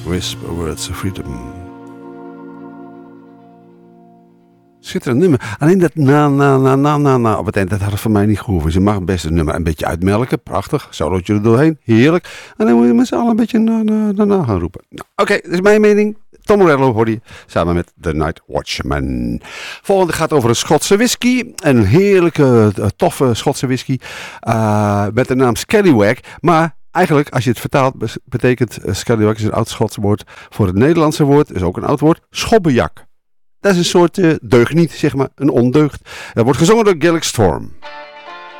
Whisper Words of Freedom. Schitterend nummer. Alleen dat na op het eind, dat had het van mij niet gehoeven. Je mag het beste nummer een beetje uitmelken. Prachtig. Solootje er doorheen. Heerlijk. En dan moet je met z'n allen een beetje na gaan roepen. Nou, oké, dat is mijn mening. Tom Morello hoorde je samen met The Night Watchman. Volgende gaat over een Schotse whisky. Een heerlijke, toffe Schotse whisky. Met de naam Scallywag. Maar eigenlijk, als je het vertaalt, betekent Scallywag is een oud Schots woord. Voor het Nederlandse woord, is ook een oud woord, schobbejak. Dat is een soort deugniet, zeg maar, een ondeugd. Dat wordt gezongen door Gaelic Storm.